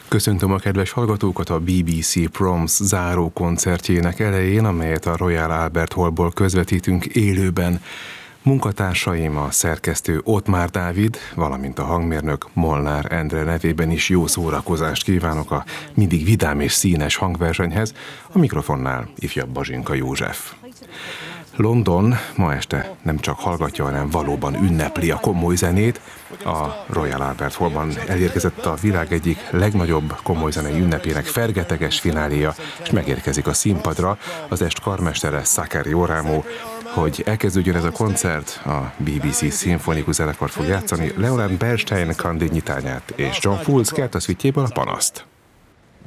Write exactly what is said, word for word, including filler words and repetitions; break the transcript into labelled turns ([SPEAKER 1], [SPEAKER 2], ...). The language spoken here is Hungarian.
[SPEAKER 1] Köszöntöm a kedves hallgatókat a bé bé cé Proms záró koncertjének elején, amelyet a Royal Albert Hallból közvetítünk élőben. Munkatársaim, a szerkesztő Ottmár Dávid, valamint a hangmérnök Molnár Endre nevében is jó szórakozást kívánok a mindig vidám és színes hangversenyhez, a mikrofonnál ifjabb Bazsinka József. London ma este nem csak hallgatja, hanem valóban ünnepli a komoly zenét. A Royal Albert Hallban elérkezett a világ egyik legnagyobb komoly zenei ünnepének fergeteges fináléja, és megérkezik a színpadra az est karmestere Sakari Oramo. Hogy elkezdődjön ez a koncert, a bé bé cé szimfonikus zenekar fog játszani Leonard Bernstein Kandé nyitányát és John Fowles kertaszvitjéből a Panaszt.